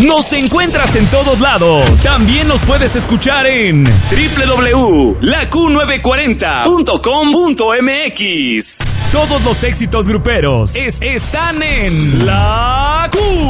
Nos encuentras en todos lados. También nos puedes escuchar en www.laQ940.com.mx. Todos los éxitos gruperos están en La Q.